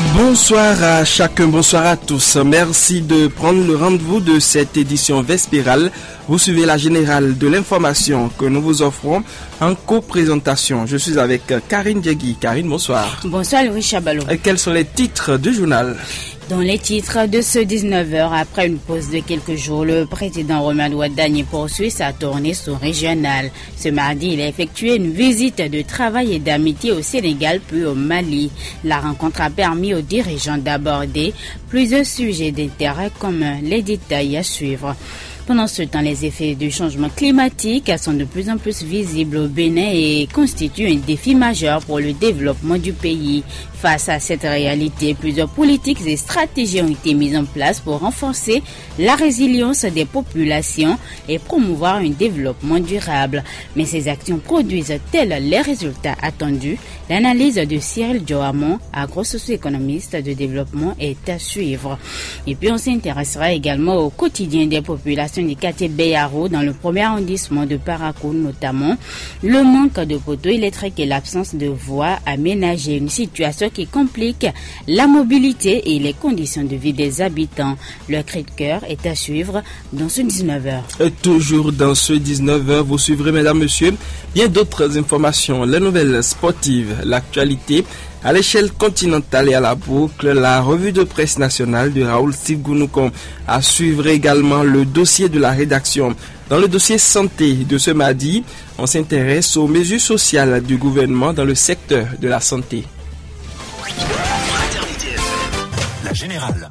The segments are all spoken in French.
Bonsoir à chacun, bonsoir à tous. Merci de prendre le rendez-vous de cette édition vespérale. Vous suivez la générale de l'information que nous vous offrons en co-présentation. Je suis avec Karine Djegui. Karine, bonsoir. Bonsoir Louis Chabalo. Et quels sont les titres du journal? Dans les titres de ce 19h, après une pause de quelques jours, le président Romuald Wadagni poursuit sa tournée sous-régionale. Ce mardi, il a effectué une visite de travail et d'amitié au Sénégal puis au Mali. La rencontre a permis aux dirigeants d'aborder plusieurs sujets d'intérêt comme les détails à suivre. Pendant ce temps, les effets du changement climatique sont de plus en plus visibles au Bénin et constituent un défi majeur pour le développement du pays. Face à cette réalité, plusieurs politiques et stratégies ont été mises en place pour renforcer la résilience des populations et promouvoir un développement durable. Mais ces actions produisent-elles les résultats attendus? L'analyse de Cyril Johamon, agro-socio-économiste de développement, est à suivre. Et puis on s'intéressera également au quotidien des populations du quartier Béyaro dans le premier arrondissement de Paracoun, notamment le manque de poteaux électriques et l'absence de voies aménagées, une situation qui complique la mobilité et les conditions de vie des habitants. Le cri de cœur est à suivre dans ce 19h. Et toujours dans ce 19h, vous suivrez, mesdames, messieurs, bien d'autres informations, les nouvelles sportives, l'actualité à l'échelle continentale et à la boucle, la revue de presse nationale de Raoul Sigounoukom. À suivre également le dossier de la rédaction. Dans le dossier santé de ce mardi, on s'intéresse aux mesures sociales du gouvernement dans le secteur de la santé. La générale.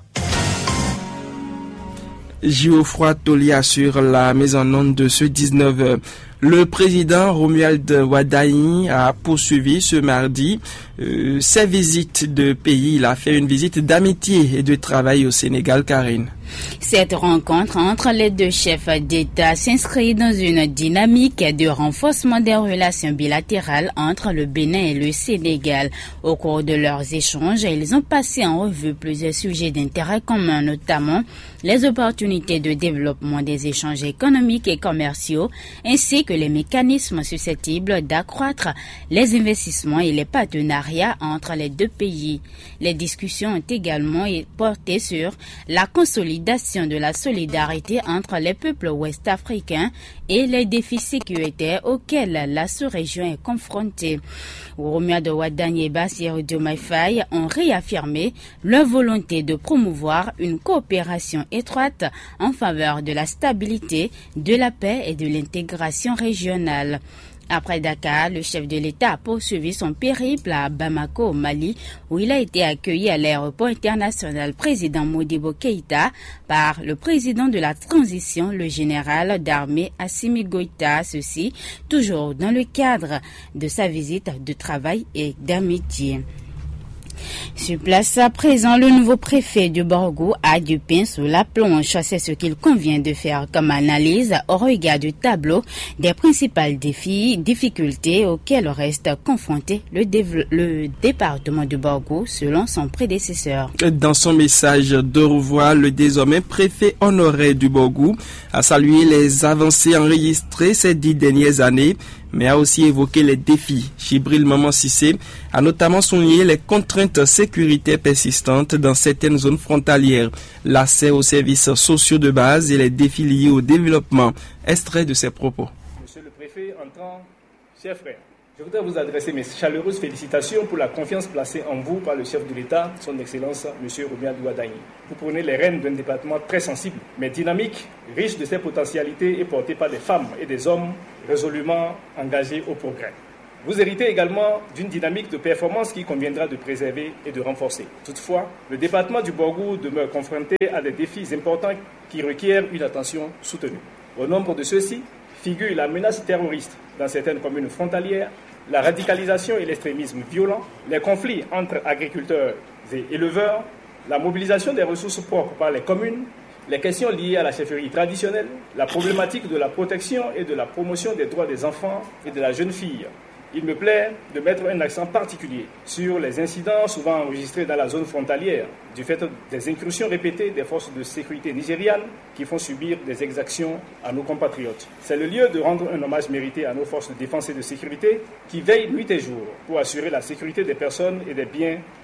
Geoffroy Tolly assure la mise en onde de ce 19h. Le président Romuald Wadagni a poursuivi ce mardi ses visites de pays. Il a fait une visite d'amitié et de travail au Sénégal, Karine. Cette rencontre entre les deux chefs d'État s'inscrit dans une dynamique de renforcement des relations bilatérales entre le Bénin et le Sénégal. Au cours de leurs échanges, ils ont passé en revue plusieurs sujets d'intérêt commun, notamment les opportunités de développement des échanges économiques et commerciaux, ainsi que les mécanismes susceptibles d'accroître les investissements et les partenariats entre les deux pays. Les discussions ont également porté sur la consolidation de la solidarité entre les peuples ouest-africains et les défis sécuritaires auxquels la sous-région est confrontée. Romuald Wadagni et Bassirou Diomaye Faye ont réaffirmé leur volonté de promouvoir une coopération étroite en faveur de la stabilité, de la paix et de l'intégration régionale. Après Dakar, le chef de l'État a poursuivi son périple à Bamako, au Mali, où il a été accueilli à l'aéroport international président Modibo Keïta par le président de la transition, le général d'armée Assimi Goïta. Ceci toujours dans le cadre de sa visite de travail et d'amitié. Sur place à présent, le nouveau préfet du Borgou a du pain sous la planche. C'est ce qu'il convient de faire comme analyse au regard du tableau des principales difficultés auxquelles reste confronté le département du Borgou selon son prédécesseur. Dans son message de revoir, le désormais préfet honoraire du Borgou a salué les avancées enregistrées ces 10 dernières années, mais a aussi évoqué les défis. Chibril Maman Sissé a notamment souligné les contraintes sécuritaires persistantes dans certaines zones frontalières, l'accès aux services sociaux de base et les défis liés au développement. Extrait de ses propos. Monsieur le préfet, entrant, chers frères, je voudrais vous adresser mes chaleureuses félicitations pour la confiance placée en vous par le chef de l'État, son Excellence, M. Romuald Wadagni. Vous prenez les rênes d'un département très sensible, mais dynamique, riche de ses potentialités et porté par des femmes et des hommes résolument engagés au progrès. Vous héritez également d'une dynamique de performance qui conviendra de préserver et de renforcer. Toutefois, le département du Borgou demeure confronté à des défis importants qui requièrent une attention soutenue. Au nombre de ceux-ci figure la menace terroriste dans certaines communes frontalières, la radicalisation et l'extrémisme violent, les conflits entre agriculteurs et éleveurs, la mobilisation des ressources propres par les communes, les questions liées à la chefferie traditionnelle, la problématique de la protection et de la promotion des droits des enfants et de la jeune fille. Il me plaît de mettre un accent particulier sur les incidents souvent enregistrés dans la zone frontalière du fait des incursions répétées des forces de sécurité nigérianes qui font subir des exactions à nos compatriotes. C'est le lieu de rendre un hommage mérité à nos forces de défense et de sécurité qui veillent nuit et jour pour assurer la sécurité des personnes et des biens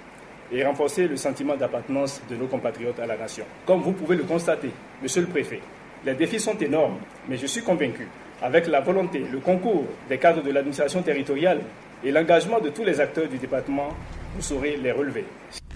et renforcer le sentiment d'appartenance de nos compatriotes à la nation. Comme vous pouvez le constater, Monsieur le Préfet, les défis sont énormes, mais je suis convaincu, avec la volonté, le concours des cadres de l'administration territoriale et l'engagement de tous les acteurs du département, vous saurez les relever.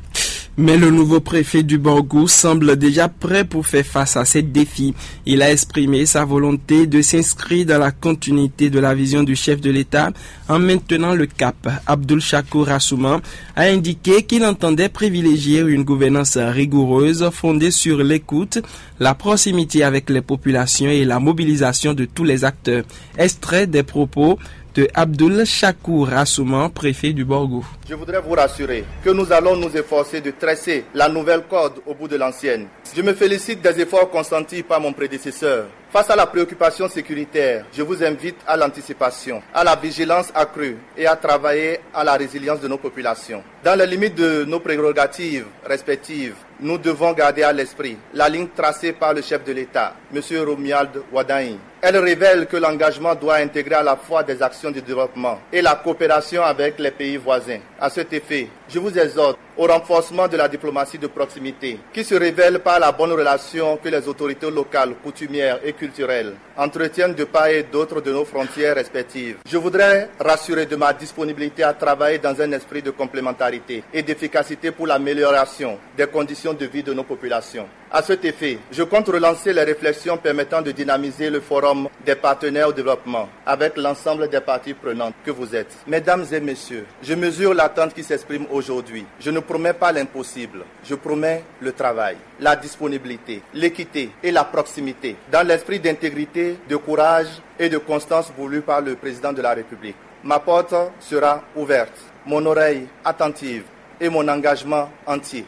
Mais le nouveau préfet du Borgou semble déjà prêt pour faire face à ces défis. Il a exprimé sa volonté de s'inscrire dans la continuité de la vision du chef de l'État en maintenant le cap. Abdoul Chakour Assouman a indiqué qu'il entendait privilégier une gouvernance rigoureuse fondée sur l'écoute, la proximité avec les populations et la mobilisation de tous les acteurs. Extrait des propos de Abdoul Chakour Assouman, préfet du Borgou. Je voudrais vous rassurer que nous allons nous efforcer de tresser la nouvelle corde au bout de l'ancienne. Je me félicite des efforts consentis par mon prédécesseur. Face à la préoccupation sécuritaire, je vous invite à l'anticipation, à la vigilance accrue et à travailler à la résilience de nos populations. Dans les limites de nos prérogatives respectives, nous devons garder à l'esprit la ligne tracée par le chef de l'État, M. Romuald Wadagni. Elle révèle que l'engagement doit intégrer à la fois des actions de développement et la coopération avec les pays voisins. À cet effet, je vous exhorte au renforcement de la diplomatie de proximité, qui se révèle par la bonne relation que les autorités locales, coutumières et culturelles entretiennent de part et d'autre de nos frontières respectives. Je voudrais rassurer de ma disponibilité à travailler dans un esprit de complémentarité et d'efficacité pour l'amélioration des conditions de vie de nos populations. À cet effet, je compte relancer les réflexions permettant de dynamiser le forum des partenaires au développement avec l'ensemble des parties prenantes que vous êtes. Mesdames et messieurs, je mesure l'attente qui s'exprime aujourd'hui. Je ne promets pas l'impossible, je promets le travail, la disponibilité, l'équité et la proximité, dans l'esprit d'intégrité, de courage et de constance voulu par le président de la République. Ma porte sera ouverte, mon oreille attentive et mon engagement entier.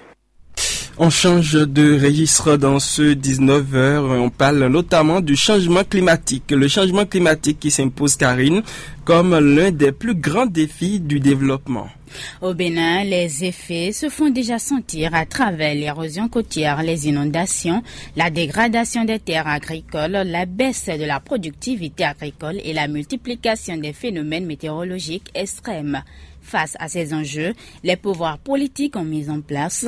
On change de registre dans ce 19h. On parle notamment du changement climatique. Le changement climatique qui s'impose, Karine, comme l'un des plus grands défis du développement. Au Bénin, les effets se font déjà sentir à travers l'érosion côtière, les inondations, la dégradation des terres agricoles, la baisse de la productivité agricole et la multiplication des phénomènes météorologiques extrêmes. Face à ces enjeux, les pouvoirs politiques ont mis en place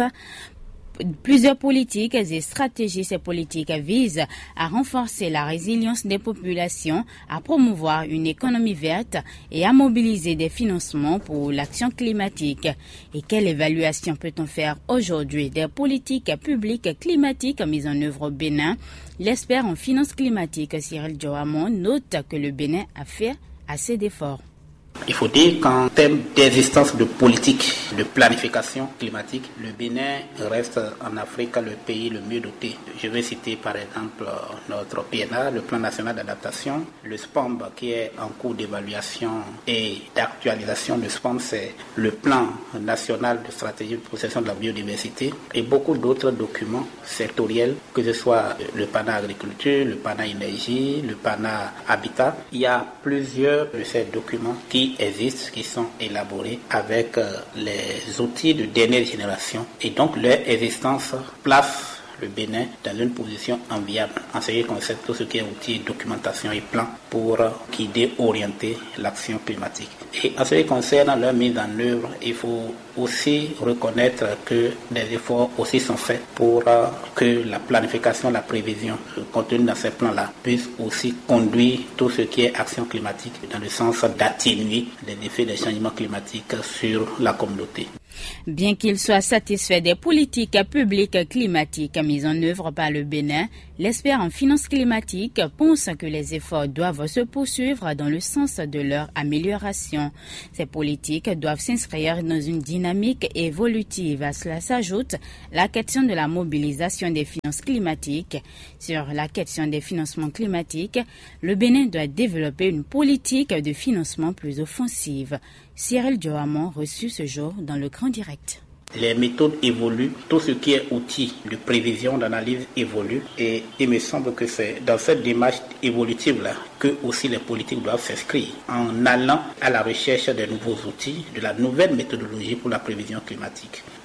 plusieurs politiques et stratégies. Ces politiques visent à renforcer la résilience des populations, à promouvoir une économie verte et à mobiliser des financements pour l'action climatique. Et quelle évaluation peut-on faire aujourd'hui des politiques publiques climatiques mises en œuvre au Bénin? L'expert en finances climatiques Cyril Djoamon note que le Bénin a fait assez d'efforts. Il faut dire qu'en termes d'existence de politique, de planification climatique, le Bénin reste en Afrique le pays le mieux doté. Je vais citer par exemple notre PNA, le Plan national d'adaptation, le SPOMB qui est en cours d'évaluation et d'actualisation. Le SPOMB, c'est le Plan national de stratégie de protection de la biodiversité et beaucoup d'autres documents sectoriels, que ce soit le PANA agriculture, le PANA énergie, le PANA habitat. Il y a plusieurs de ces documents qui existent, qui sont élaborés avec les outils de dernière génération et donc leur existence place le Bénin dans une position enviable en ce qui concerne tout ce qui est outils, documentation et plans pour guider, orienter l'action climatique. Et en ce qui concerne leur mise en œuvre, il faut aussi reconnaître que des efforts aussi sont faits pour que la planification, la prévision contenue dans ces plans-là puisse aussi conduire tout ce qui est action climatique dans le sens d'atténuer les effets des changements climatiques sur la communauté. Bien qu'il soit satisfait des politiques publiques climatiques mises en œuvre par le Bénin, l'expert en finances climatiques pense que les efforts doivent se poursuivre dans le sens de leur amélioration. Ces politiques doivent s'inscrire dans une dynamique évolutive. À cela s'ajoute la question de la mobilisation des finances climatiques. Sur la question des financements climatiques, le Bénin doit développer une politique de financement plus offensive. Cyril Djoamon reçu ce jour dans le Grand Direct. Les méthodes évoluent, tout ce qui est outils de prévision, d'analyse évolue et il me semble que c'est dans cette démarche évolutive-là que aussi les politiques doivent s'inscrire en allant à la recherche de nouveaux outils, de la nouvelle méthodologie pour la prévision climatique.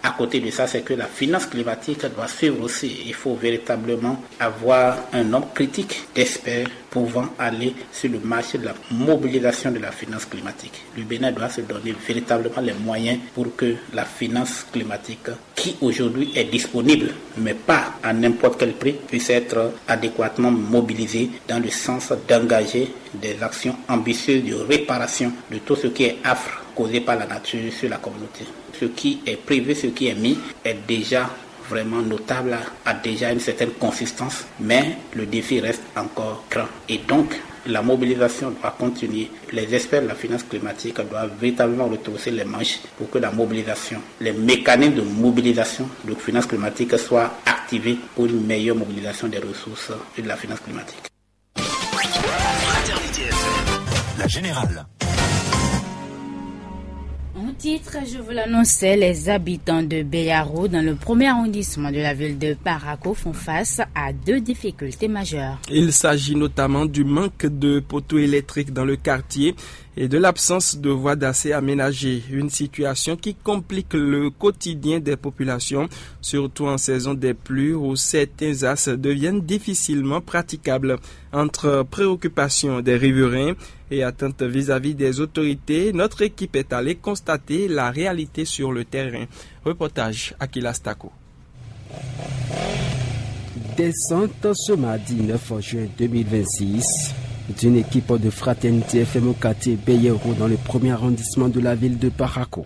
À côté de ça, c'est que la finance climatique doit suivre aussi. Il faut véritablement avoir un nombre critique d'experts pouvant aller sur le marché de la mobilisation de la finance climatique. Le Bénin doit se donner véritablement les moyens pour que la finance climatique, qui aujourd'hui est disponible, mais pas à n'importe quel prix, puisse être adéquatement mobilisée dans le sens d'engager des actions ambitieuses de réparation de tout ce qui est affre causé par la nature sur la communauté. Ce qui est prévu, ce qui est mis est déjà vraiment notable, a déjà une certaine consistance, mais le défi reste encore grand. Et donc, la mobilisation doit continuer. Les experts de la finance climatique doivent véritablement retrousser les manches pour que la mobilisation, les mécanismes de mobilisation de finance climatique soient activés pour une meilleure mobilisation des ressources et de la finance climatique. La générale. En titre, je vous l'annonçais, les habitants de Beyarou, dans le premier arrondissement de la ville de Parakou, font face à 2 difficultés majeures. Il s'agit notamment du manque de poteaux électriques dans le quartier et de l'absence de voies d'accès aménagées. Une situation qui complique le quotidien des populations, surtout en saison des pluies où certains axes deviennent difficilement praticables. Entre préoccupations des riverains et attentes vis-à-vis des autorités, notre équipe est allée constater la réalité sur le terrain. Reportage Akilas Tako. Descente ce mardi 9 juin 2026 d'une équipe de fraternité FM au quartier Beyarou dans le premier arrondissement de la ville de Parakou.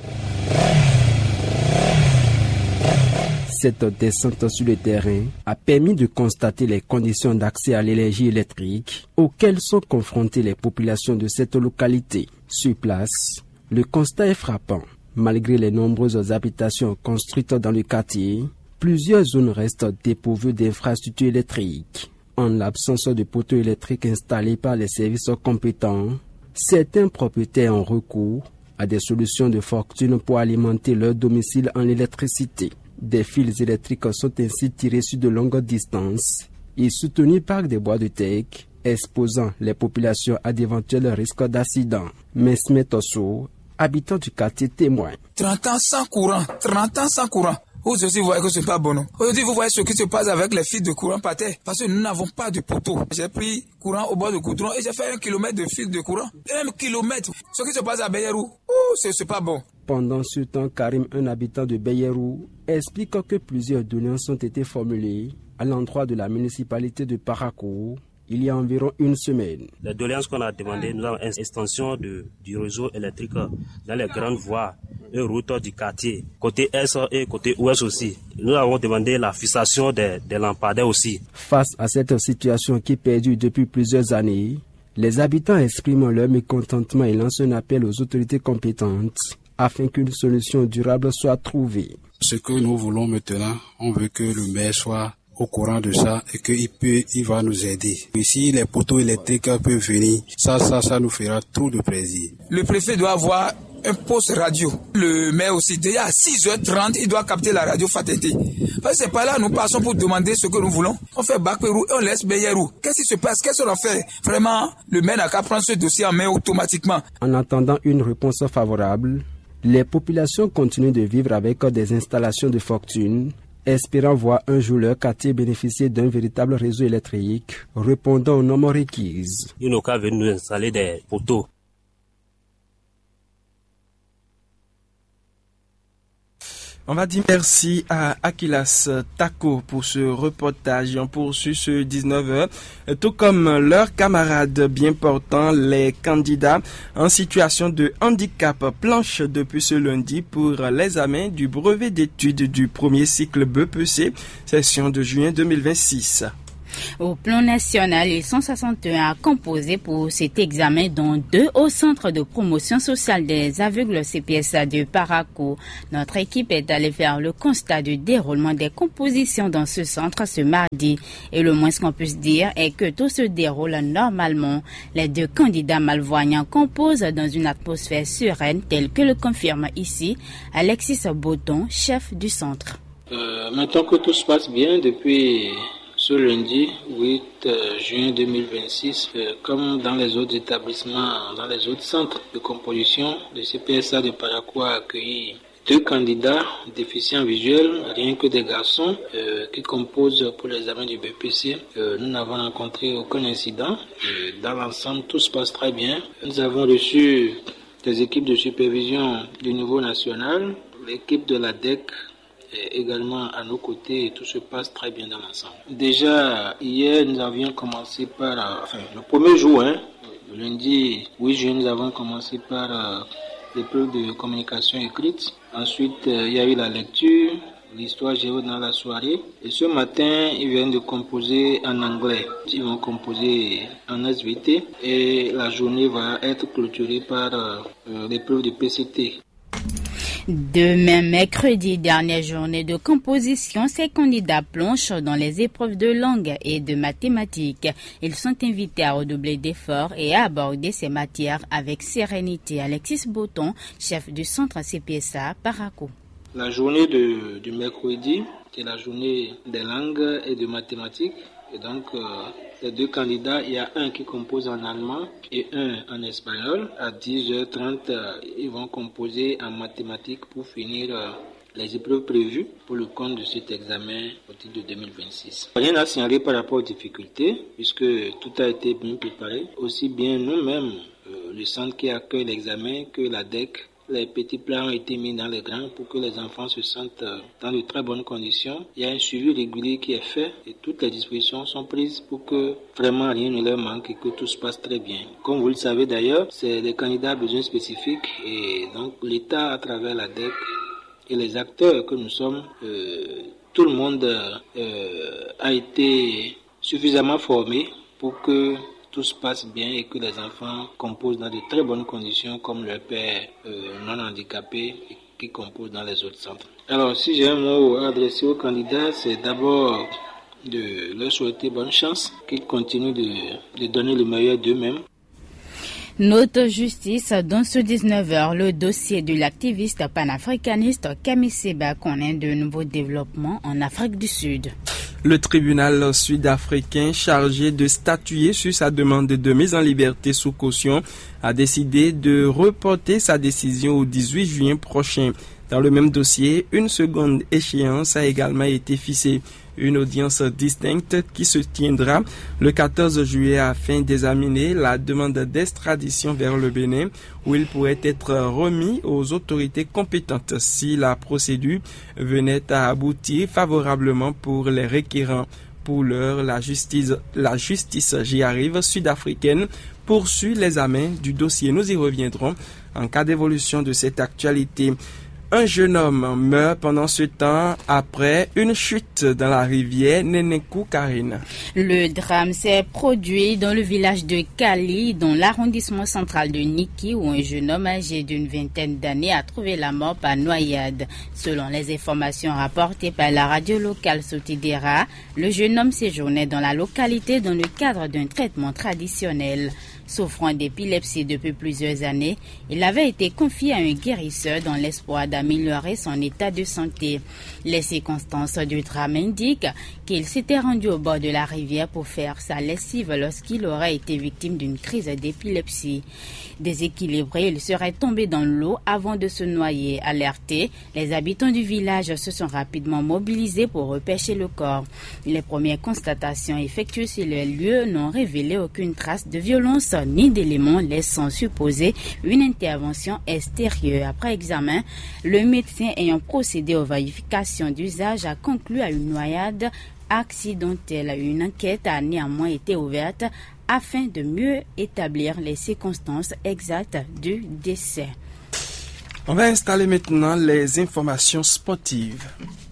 Cette descente sur le terrain a permis de constater les conditions d'accès à l'énergie électrique auxquelles sont confrontées les populations de cette localité. Sur place, le constat est frappant. Malgré les nombreuses habitations construites dans le quartier, plusieurs zones restent dépourvues d'infrastructures électriques. En l'absence de poteaux électriques installés par les services compétents, certains propriétaires ont recours à des solutions de fortune pour alimenter leur domicile en électricité. Des fils électriques sont ainsi tirés sur de longues distances et soutenus par des bois de teck, exposant les populations à d'éventuels risques d'accident. Mesmet Osso, habitant du quartier, témoin. 30 ans sans courant, 30 ans sans courant. Vous aussi, vous voyez que ce n'est pas bon. Aujourd'hui, vous voyez ce qui se passe avec les fils de courant par terre. Parce que nous n'avons pas de poteau. J'ai pris courant au bord du goudron et j'ai fait 1 kilomètre de fil de courant. 1 kilomètre. Ce qui se passe à Beyarou, c'est pas bon. Pendant ce temps, Karim, un habitant de Beyarou, explique que plusieurs doléances ont été formulées à l'endroit de la municipalité de Parakou il y a environ une semaine. Les doléances qu'on a demandées, nous avons une extension du réseau électrique dans les grandes voies et routes du quartier, côté Est et côté Ouest aussi. Nous avons demandé la fixation des lampadaires aussi. Face à cette situation qui perdure depuis plusieurs années, les habitants expriment leur mécontentement et lancent un appel aux autorités compétentes afin qu'une solution durable soit trouvée. Ce que nous voulons maintenant, on veut que le maire soit au courant de ça et qu'il va nous aider. Ici, les poteaux électriques peuvent venir. Ça nous fera trop de plaisir. Le préfet doit avoir un poste radio. Le maire aussi, déjà à 6h30, il doit capter la radio Fatenti. Parce que c'est pas là, nous passons pour demander ce que nous voulons. On fait Bakperou et on laisse Beyarou. Qu'est-ce qui se passe? Qu'est-ce qu'on a fait? Vraiment, le maire n'a qu'à prendre ce dossier en main automatiquement. En attendant une réponse favorable, les populations continuent de vivre avec des installations de fortune, espérant voir un jour leur quartier bénéficier d'un véritable réseau électrique répondant aux normes requises. Il n'y a qu'à venir nous installer des poteaux. On va dire merci à Akilas Tako pour ce reportage. On poursuit ce 19h. Tout comme leurs camarades bien portants, les candidats en situation de handicap planchent depuis ce lundi pour l'examen du brevet d'études du premier cycle BEPC, session de juin 2026. Au plan national, ils sont 61 à composer pour cet examen, dont 2 au Centre de promotion sociale des aveugles CPSA de Parakou. Notre équipe est allée faire le constat du déroulement des compositions dans ce centre ce mardi. Et le moins qu'on puisse dire est que tout se déroule normalement. Les 2 candidats malvoyants composent dans une atmosphère sereine, telle que le confirme ici Alexis Boton, chef du centre. Maintenant que tout se passe bien depuis ce lundi 8 juin 2026, comme dans les autres établissements, dans les autres centres de composition, le CPSA de Parakou a accueilli 2 candidats déficients visuels, rien que des garçons, qui composent pour l'examen du BPC. Nous n'avons rencontré aucun incident. Dans l'ensemble, tout se passe très bien. Nous avons reçu des équipes de supervision du niveau national, l'équipe de la DEC est également à nos côtés et tout se passe très bien dans l'ensemble. Déjà, hier, nous avions commencé par, le premier jour, le lundi 8 juin, nous avons commencé par l'épreuve de communication écrite. Ensuite, il y a eu la lecture, l'histoire géo dans la soirée. Et ce matin, ils viennent de composer en anglais. Ils vont composer en SVT et la journée va être clôturée par l'épreuve de PCT. Demain, mercredi, dernière journée de composition, ces candidats plongent dans les épreuves de langue et de mathématiques. Ils sont invités à redoubler d'efforts et à aborder ces matières avec sérénité. Alexis Botton, chef du centre CPSA, Paraco. La journée du mercredi, c'est la journée des langues et de mathématiques. Et donc, les 2 candidats, il y a un qui compose en allemand et un en espagnol. À 10h30, ils vont composer en mathématiques pour finir les épreuves prévues pour le compte de cet examen au titre de 2026. Rien à signaler par rapport aux difficultés, puisque tout a été bien préparé. Aussi bien nous-mêmes, le centre qui accueille l'examen, que la DEC. Les petits plats ont été mis dans les grands pour que les enfants se sentent dans de très bonnes conditions. Il y a un suivi régulier qui est fait et toutes les dispositions sont prises pour que vraiment rien ne leur manque et que tout se passe très bien. Comme vous le savez d'ailleurs, c'est des candidats à besoins spécifiques et donc l'État à travers la DEC et les acteurs que nous sommes, tout le monde a été suffisamment formé pour que tout se passe bien et que les enfants composent dans de très bonnes conditions comme leur père non handicapé qui compose dans les autres centres. Alors si j'ai un mot à adresser aux candidats, c'est d'abord de leur souhaiter bonne chance, qu'ils continuent de donner le meilleur d'eux-mêmes. Note justice, dans ce 19h, le dossier de l'activiste panafricaniste Kami Seba connaît de nouveaux développements en Afrique du Sud. Le tribunal sud-africain chargé de statuer sur sa demande de mise en liberté sous caution a décidé de reporter sa décision au 18 juin prochain. Dans le même dossier, une seconde échéance a également été fixée. Une audience distincte qui se tiendra le 14 juillet afin d'examiner la demande d'extradition vers le Bénin où il pourrait être remis aux autorités compétentes si la procédure venait à aboutir favorablement pour les requérants. Pour l'heure, la justice j'y arrive sud-africaine poursuit l'examen du dossier. Nous y reviendrons en cas d'évolution de cette actualité. Un jeune homme meurt pendant ce temps après une chute dans la rivière Nenekou Karine. Le drame s'est produit dans le village de Kali, dans l'arrondissement central de Niki, où un jeune homme âgé d'une vingtaine d'années a trouvé la mort par noyade. Selon les informations rapportées par la radio locale Sotidera, le jeune homme séjournait dans la localité dans le cadre d'un traitement traditionnel. Souffrant d'épilepsie depuis plusieurs années, il avait été confié à un guérisseur dans l'espoir d'améliorer son état de santé. Les circonstances du drame indiquent qu'il s'était rendu au bord de la rivière pour faire sa lessive lorsqu'il aurait été victime d'une crise d'épilepsie. Déséquilibré, il serait tombé dans l'eau avant de se noyer. Alertés, les habitants du village se sont rapidement mobilisés pour repêcher le corps. Les premières constatations effectuées sur les lieux n'ont révélé aucune trace de violence ni d'éléments laissant supposer une intervention extérieure. Après examen, le médecin ayant procédé aux vérifications d'usage a conclu à une noyade accidentelle. Une enquête a néanmoins été ouverte afin de mieux établir les circonstances exactes du décès. On va installer maintenant les informations sportives.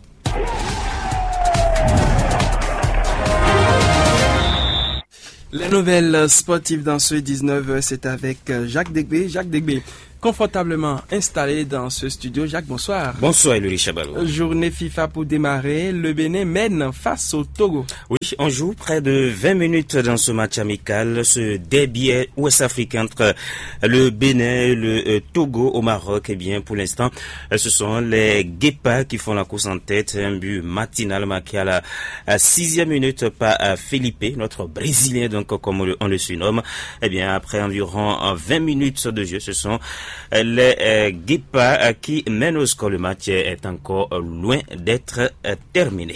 Les nouvelles sportives dans ce 19h, c'est avec Jacques Degbé. Jacques Degbé, confortablement installé dans ce studio. Jacques, bonsoir. Bonsoir, Elouri Chabalou. Journée FIFA pour démarrer. Le Bénin mène face au Togo. Oui, on joue près de 20 minutes dans ce match amical, ce derby ouest-africain entre le Bénin et le Togo au Maroc. Eh bien, pour l'instant, ce sont les Guépards qui font la course en tête. Un but matinal marqué à la 6e minute par Felipe, notre Brésilien, donc comme on le surnomme. Eh bien, après environ 20 minutes de jeu, ce sont les Guépas qui mènent au score. Le match est encore loin d'être terminé.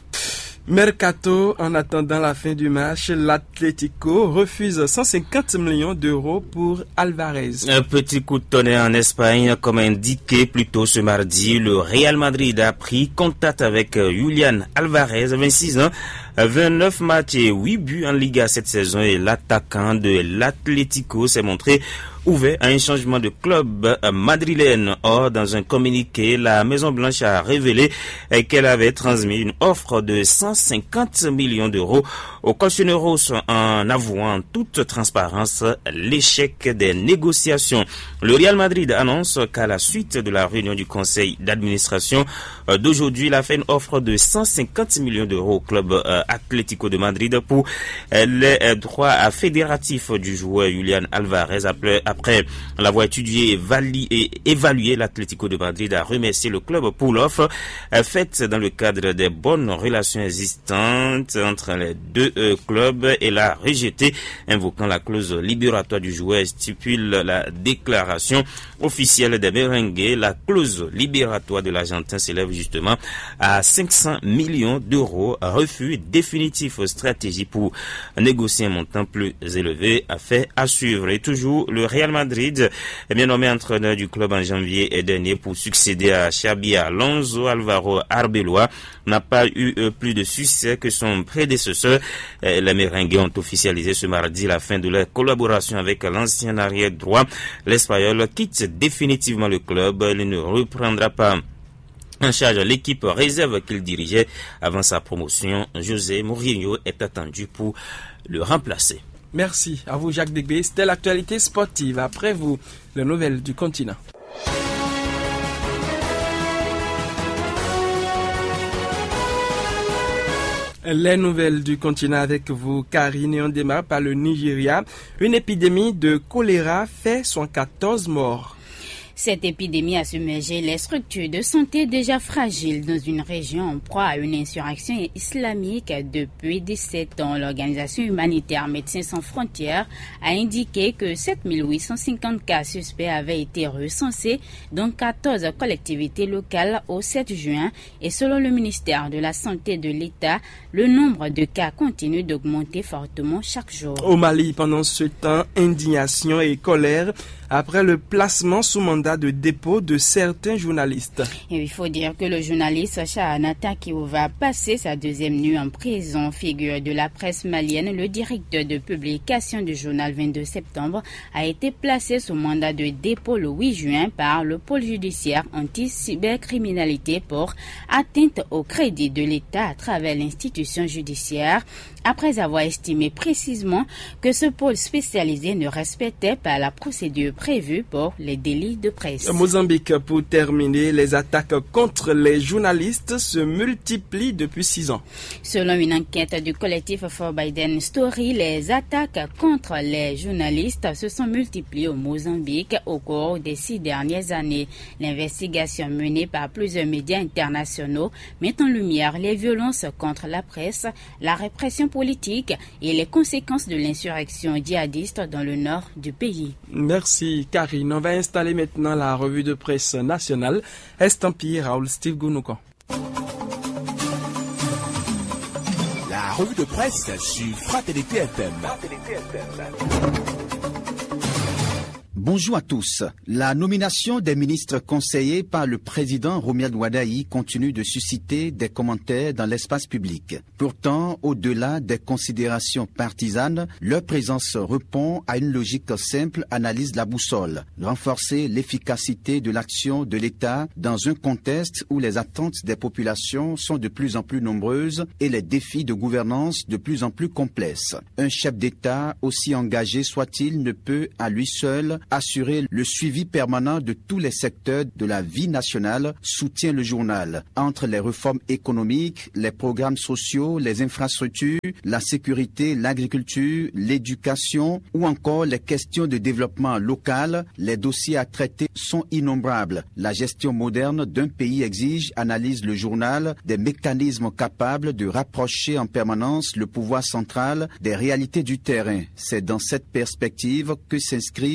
Mercato, en attendant la fin du match, l'Atlético refuse 150 millions d'euros pour Alvarez. Un petit coup de tonnerre en Espagne, comme indiqué plus tôt ce mardi, le Real Madrid a pris contact avec Julián Alvarez, 26 ans, 29 matchs et 8 buts en Liga cette saison, et l'attaquant de l'Atlético s'est montré ouvert à un changement de club madrilène. Or, dans un communiqué, la Maison-Blanche a révélé qu'elle avait transmis une offre de 150 millions d'euros aux Colchoneros en avouant en toute transparence l'échec des négociations. Le Real Madrid annonce qu'à la suite de la réunion du conseil d'administration d'aujourd'hui, il a fait une offre de 150 millions d'euros au club Atlético de Madrid pour les droits fédératifs du joueur Julián Alvarez. Après l'avoir étudié et évalué, l'Atlético de Madrid a remercié le club pour l'offre faite dans le cadre des bonnes relations existantes entre les deux clubs et l'a rejeté, invoquant la clause libératoire du joueur, stipule la déclaration officielle des merengues. La clause libératoire de l'Argentin s'élève justement à 500 millions d'euros. Refus définitif, stratégie pour négocier un montant plus élevé, affaire à suivre. Et toujours le Real Madrid, bien nommé entraîneur du club en janvier dernier pour succéder à Xabi Alonso, Alvaro Arbeloa n'a pas eu plus de succès que son prédécesseur. Les merengues ont officialisé ce mardi la fin de leur collaboration avec l'ancien arrière droit. L'Espagnol quitte définitivement le club. Il ne reprendra pas en charge l'équipe réserve qu'il dirigeait avant sa promotion. José Mourinho est attendu pour le remplacer. Merci à vous, Jacques Degbé. C'était l'actualité sportive. Après vous, les nouvelles du continent. Les nouvelles du continent avec vous, Karine, et on démarre par le Nigeria. Une épidémie de choléra fait 114 morts. Cette épidémie a submergé les structures de santé déjà fragiles dans une région en proie à une insurrection islamique depuis 17 ans. L'organisation humanitaire Médecins sans frontières a indiqué que 7850 cas suspects avaient été recensés dans 14 collectivités locales au 7 juin et selon le ministère de la Santé de l'État, le nombre de cas continue d'augmenter fortement chaque jour. Au Mali, pendant ce temps, indignation et colère après le placement sous mandat de dépôt de certains journalistes. Et il faut dire que le journaliste Shahanata Kiou va passer sa deuxième nuit en prison. Figure de la presse malienne, le directeur de publication du journal 22 septembre a été placé sous mandat de dépôt le 8 juin par le pôle judiciaire anti-cybercriminalité pour atteinte au crédit de l'État à travers l'institution judiciaire, après avoir estimé précisément que ce pôle spécialisé ne respectait pas la procédure prévue pour les délits de presse. Mozambique, pour terminer, les attaques contre les journalistes se multiplient depuis 6 ans. Selon une enquête du collectif For Biden Story, les attaques contre les journalistes se sont multipliées au Mozambique au cours des 6 dernières années. L'investigation menée par plusieurs médias internationaux met en lumière les violences contre la presse, la répression politique et les conséquences de l'insurrection djihadiste dans le nord du pays. Merci Karine. On va installer maintenant la revue de presse nationale. Estampillé Raoul Steve Gounoukan. La revue de presse sur Fraternité FM. Bonjour à tous. La nomination des ministres conseillés par le président Romuald Wadaï continue de susciter des commentaires dans l'espace public. Pourtant, au-delà des considérations partisanes, leur présence répond à une logique simple, analyse de la boussole. Renforcer l'efficacité de l'action de l'État dans un contexte où les attentes des populations sont de plus en plus nombreuses et les défis de gouvernance de plus en plus complexes. Un chef d'État, aussi engagé soit-il, ne peut à lui seul assurer le suivi permanent de tous les secteurs de la vie nationale, soutient le journal. Entre les réformes économiques, les programmes sociaux, les infrastructures, la sécurité, l'agriculture, l'éducation ou encore les questions de développement local, les dossiers à traiter sont innombrables. La gestion moderne d'un pays exige, analyse le journal, des mécanismes capables de rapprocher en permanence le pouvoir central des réalités du terrain. C'est dans cette perspective que s'inscrit, note la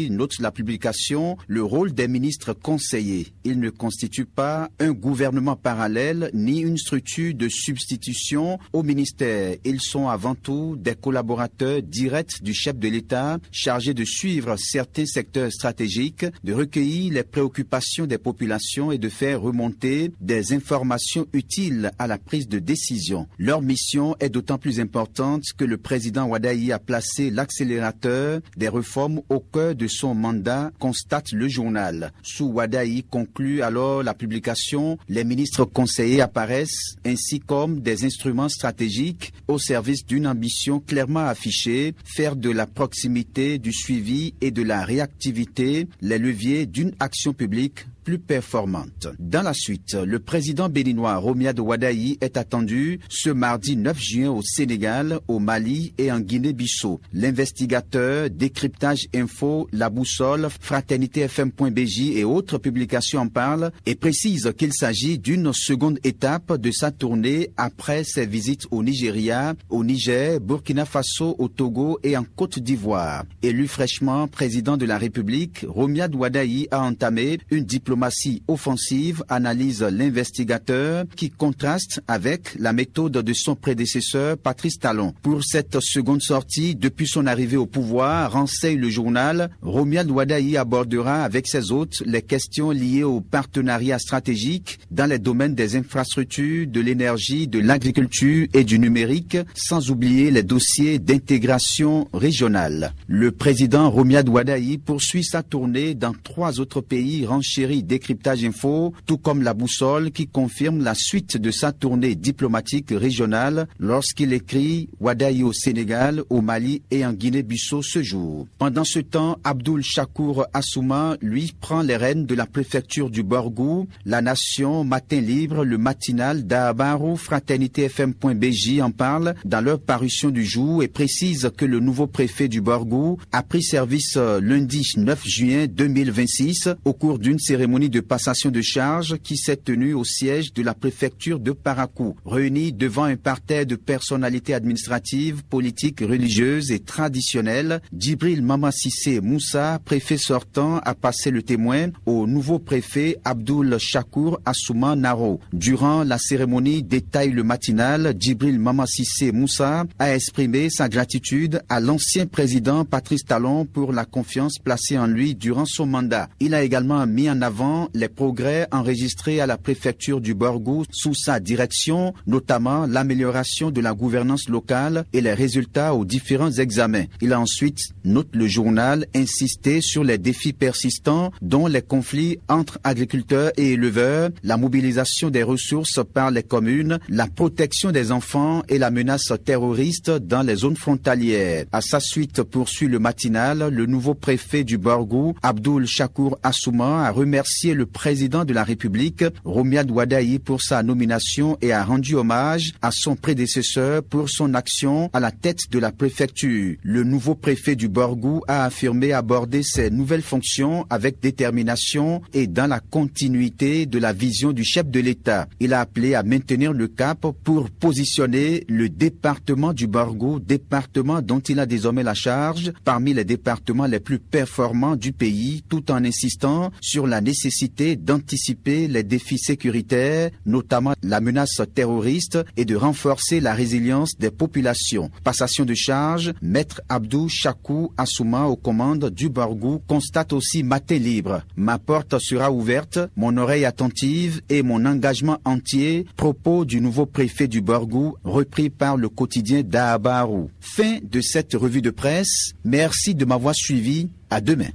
la publication le rôle des ministres conseillers. Ils ne constituent pas un gouvernement parallèle ni une structure de substitution au ministère. Ils sont avant tout des collaborateurs directs du chef de l'État chargés de suivre certains secteurs stratégiques, de recueillir les préoccupations des populations et de faire remonter des informations utiles à la prise de décision. Leur mission est d'autant plus importante que le président Wadayi a placé l'accélérateur des réformes au cœur de son mandat, constate le journal. Sous Wadayi conclut alors la publication, les ministres conseillers apparaissent ainsi comme des instruments stratégiques au service d'une ambition clairement affichée, faire de la proximité, du suivi et de la réactivité les leviers d'une action publique plus performante. Dans la suite, le président béninois Romuald Wadayi est attendu ce mardi 9 juin au Sénégal, au Mali et en Guinée-Bissau. L'investigateur Décryptage Info, La Boussole, FraternitéFM.bj et autres publications en parlent et précise qu'il s'agit d'une seconde étape de sa tournée après ses visites au Nigeria, au Niger, Burkina Faso, au Togo et en Côte d'Ivoire. Élu fraîchement président de la République, Romuald Wadayi a entamé une diplomatie offensive, analyse l'investigateur, qui contraste avec la méthode de son prédécesseur Patrice Talon. Pour cette seconde sortie, depuis son arrivée au pouvoir, renseigne le journal, Romuald Wadayi abordera avec ses hôtes les questions liées au partenariat stratégique dans les domaines des infrastructures, de l'énergie, de l'agriculture et du numérique, sans oublier les dossiers d'intégration régionale. Le président Romuald Wadayi poursuit sa tournée dans 3 autres pays renchéris Décryptage Info, tout comme La Boussole qui confirme la suite de sa tournée diplomatique régionale lorsqu'il écrit Wadayi au Sénégal, au Mali et en Guinée-Bissau ce jour. Pendant ce temps, Abdoul Chakour Assouma, lui, prend les rênes de la préfecture du Borgou. La Nation, Matin Libre, le matinal d'Abarou, FraternitéFM.bj en parle dans leur parution du jour et précise que le nouveau préfet du Borgou a pris service lundi 9 juin 2026 au cours d'une cérémonie de passation de charges qui s'est tenue au siège de la préfecture de Parakou. Réunis devant un parterre de personnalités administratives, politiques, religieuses et traditionnelles, Djibril Mamassissé Moussa, préfet sortant, a passé le témoin au nouveau préfet Abdoul Chakour Assouma Naro. Durant la cérémonie, détaille le matinal, Djibril Mamassissé Moussa a exprimé sa gratitude à l'ancien président Patrice Talon pour la confiance placée en lui durant son mandat. Il a également mis en avant les progrès enregistrés à la préfecture du Borgou sous sa direction, notamment l'amélioration de la gouvernance locale et les résultats aux différents examens. Il a ensuite, note le journal, insisté sur les défis persistants dont les conflits entre agriculteurs et éleveurs, la mobilisation des ressources par les communes, la protection des enfants et la menace terroriste dans les zones frontalières. À sa suite, poursuit le matinal, le nouveau préfet du Borgou, Abdoul Chakour Assouma, a remercié le président de la République, Romuald Wadayi, pour sa nomination et a rendu hommage à son prédécesseur pour son action à la tête de la préfecture. Le nouveau préfet du Borgou a affirmé aborder ses nouvelles fonctions avec détermination et dans la continuité de la vision du chef de l'État. Il a appelé à maintenir le cap pour positionner le département du Borgou, département dont il a désormais la charge, parmi les départements les plus performants du pays, tout en insistant sur la nécessité d'anticiper les défis sécuritaires, notamment la menace terroriste, et de renforcer la résilience des populations. Passation de charge, Maître Abdou Chakou Assouma aux commandes du Borgou constate aussi Matin Libre. Ma porte sera ouverte, mon oreille attentive et mon engagement entier. Propos du nouveau préfet du Borgou, repris par le quotidien d'Abarou. Fin de cette revue de presse. Merci de m'avoir suivi. À demain.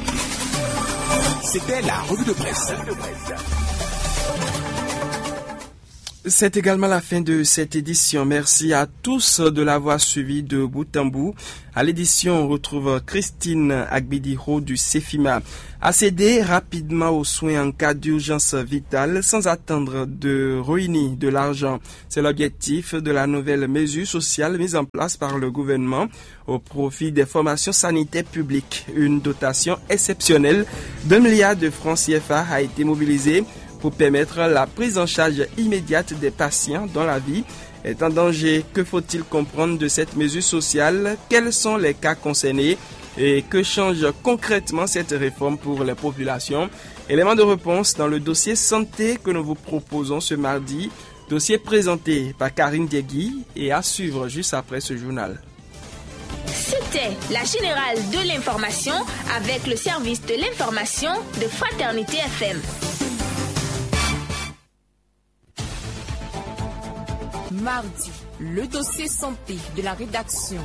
C'était la revue de presse. C'est également la fin de cette édition. Merci à tous de l'avoir suivi de bout en bout. À l'édition, on retrouve Christine Agbidiro du CEFIMA. Accéder rapidement aux soins en cas d'urgence vitale sans attendre de réunir de l'argent. C'est l'objectif de la nouvelle mesure sociale mise en place par le gouvernement au profit des formations sanitaires publiques. Une dotation exceptionnelle d'1 milliard de francs CFA a été mobilisée pour permettre la prise en charge immédiate des patients dont la vie est en danger. Que faut-il comprendre de cette mesure sociale? Quels sont les cas concernés? Et que change concrètement cette réforme pour les populations? Élément de réponse dans le dossier santé que nous vous proposons ce mardi. Dossier présenté par Karine Diegui et à suivre juste après ce journal. C'était la générale de l'information avec le service de l'information de Fraternité FM. Mardi, le dossier santé de la rédaction.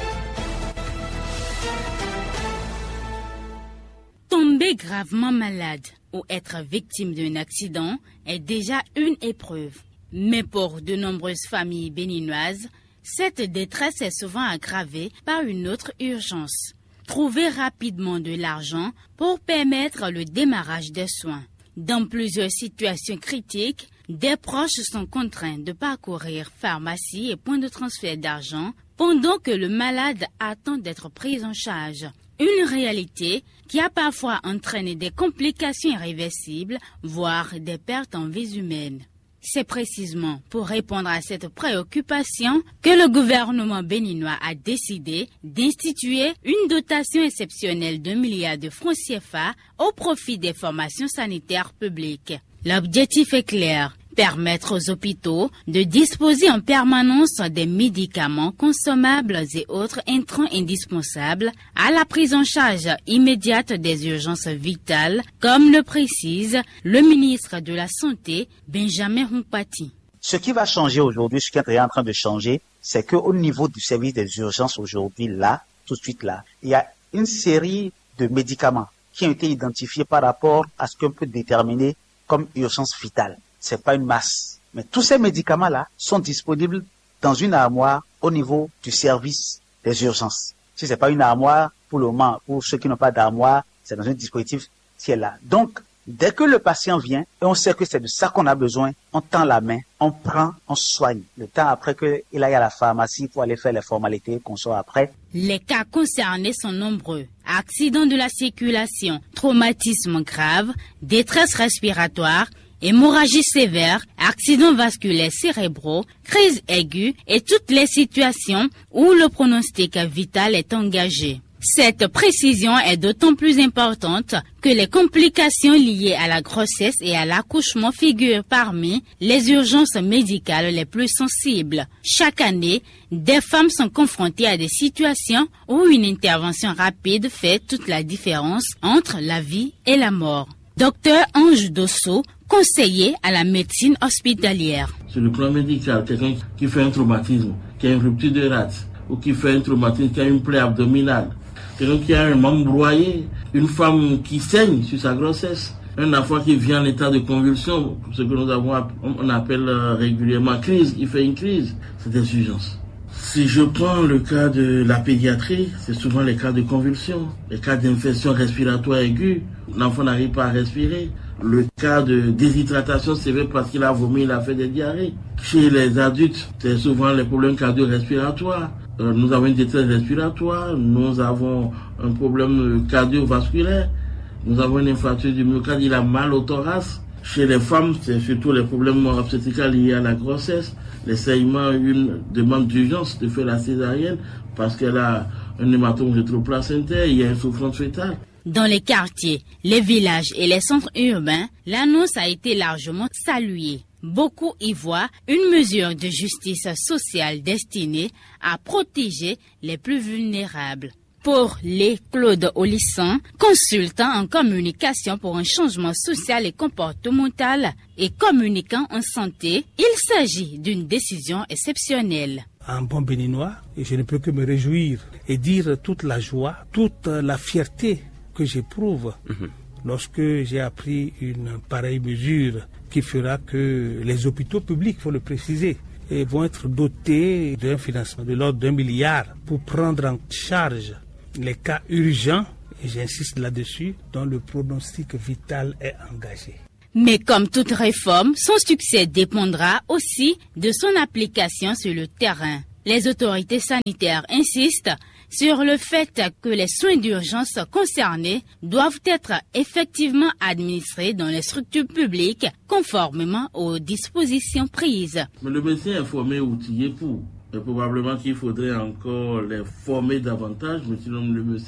Tomber gravement malade ou être victime d'un accident est déjà une épreuve. Mais pour de nombreuses familles béninoises, cette détresse est souvent aggravée par une autre urgence. Trouver rapidement de l'argent pour permettre le démarrage des soins. Dans plusieurs situations critiques, des proches sont contraints de parcourir pharmacies et points de transfert d'argent pendant que le malade attend d'être pris en charge. Une réalité qui a parfois entraîné des complications irréversibles, voire des pertes en vies humaines. C'est précisément pour répondre à cette préoccupation que le gouvernement béninois a décidé d'instituer une dotation exceptionnelle d'1 milliard de francs CFA au profit des formations sanitaires publiques. L'objectif est clair. Permettre aux hôpitaux de disposer en permanence des médicaments consommables et autres intrants indispensables à la prise en charge immédiate des urgences vitales, comme le précise le ministre de la Santé, Benjamin Humpati. Ce qui va changer aujourd'hui, ce qui est en train de changer, c'est qu'au niveau du service des urgences aujourd'hui, là, tout de suite là, il y a une série de médicaments qui ont été identifiés par rapport à ce qu'on peut déterminer comme urgence vitale. C'est pas une masse. Mais tous ces médicaments-là sont disponibles dans une armoire au niveau du service des urgences. Si c'est pas une armoire, pour le moment, pour ceux qui n'ont pas d'armoire, c'est dans un dispositif qui est là. Donc, dès que le patient vient, et on sait que c'est de ça qu'on a besoin, on tend la main, on prend, on soigne. Le temps après qu'il aille à la pharmacie pour aller faire les formalités qu'on soit après. Les cas concernés sont nombreux. Accidents de la circulation, traumatisme grave, détresse respiratoire, hémorragie sévère, accidents vasculaires cérébraux, crise aiguë et toutes les situations où le pronostic vital est engagé. Cette précision est d'autant plus importante que les complications liées à la grossesse et à l'accouchement figurent parmi les urgences médicales les plus sensibles. Chaque année, des femmes sont confrontées à des situations où une intervention rapide fait toute la différence entre la vie et la mort. Docteur Ange Dosso, conseiller à la médecine hospitalière. Sur le plan médical, quelqu'un qui fait un traumatisme, qui a une rupture de rate, ou qui fait un traumatisme, qui a une plaie abdominale, quelqu'un qui a un membre broyé, une femme qui saigne sur sa grossesse, un enfant qui vient en état de convulsion, ce que on appelle régulièrement crise, il fait une crise, c'est des urgences. Si je prends le cas de la pédiatrie, c'est souvent les cas de convulsion, les cas d'infection respiratoire aiguë, l'enfant n'arrive pas à respirer. Le cas de déshydratation sévère parce qu'il a vomi, il a fait des diarrhées. Chez les adultes, c'est souvent les problèmes cardio-respiratoires. Nous avons une détresse respiratoire, nous avons un problème cardiovasculaire, nous avons une infarctus du myocarde, il a mal au thorax. Chez les femmes, c'est surtout les problèmes obstétricaux liés à la grossesse, les saignements, une demande d'urgence de faire la césarienne parce qu'elle a un hématome rétroplacentaire, il y a une souffrance fœtale. Dans les quartiers, les villages et les centres urbains, l'annonce a été largement saluée. Beaucoup y voient une mesure de justice sociale destinée à protéger les plus vulnérables. Pour les Claude Olissan, consultant en communication pour un changement social et comportemental et communicant en santé, il s'agit d'une décision exceptionnelle. Un bon béninois, et je ne peux que me réjouir et dire toute la joie, toute la fierté que j'éprouve lorsque j'ai appris une pareille mesure qui fera que les hôpitaux publics, il faut le préciser, et vont être dotés d'un financement de l'ordre d'1 milliard pour prendre en charge les cas urgents, et j'insiste là-dessus, dont le pronostic vital est engagé. Mais comme toute réforme, son succès dépendra aussi de son application sur le terrain. Les autorités sanitaires insistent sur le fait que les soins d'urgence concernés doivent être effectivement administrés dans les structures publiques conformément aux dispositions prises. Mais le médecin est formé et outillé pour. Et probablement qu'il faudrait encore les former davantage, mais sinon le médecin